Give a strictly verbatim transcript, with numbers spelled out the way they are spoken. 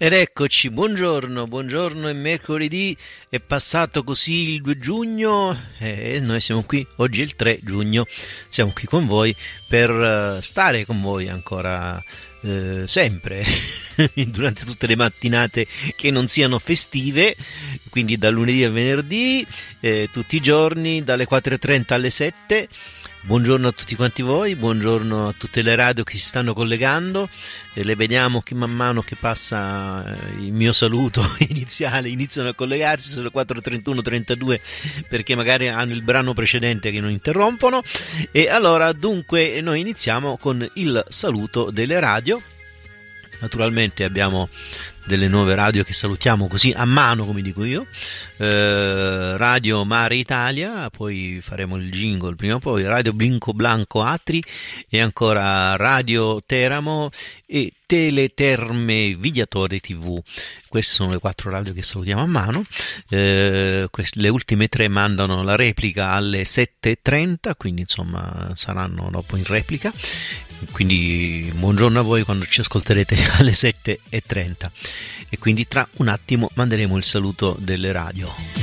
Ed eccoci, buongiorno, buongiorno, è mercoledì, è passato così il due giugno e noi siamo qui, oggi è il tre giugno, siamo qui con voi per stare con voi ancora eh, sempre, durante tutte le mattinate che non siano festive, quindi da lunedì a venerdì, eh, tutti i giorni, dalle quattro e trenta alle sette. Buongiorno a tutti quanti voi, buongiorno a tutte le radio che si stanno collegando, e le vediamo che man mano che passa il mio saluto iniziale iniziano a collegarsi, sono le quattro e trentuno trentadue perché magari hanno il brano precedente che non interrompono. E allora dunque noi iniziamo con il saluto delle radio. Naturalmente abbiamo delle nuove radio che salutiamo così a mano, come dico io, eh, Radio Mare Italia, poi faremo il jingle prima o poi, Radio Blinco Blanco Atri e ancora Radio Teramo e Teleterme Vigliatore tivù. Queste sono le quattro radio che salutiamo a mano. Eh, quest- le ultime tre mandano la replica alle sette e trenta, quindi insomma saranno dopo in replica. Quindi buongiorno a voi quando ci ascolterete alle sette e trenta, e quindi tra un attimo manderemo il saluto delle radio.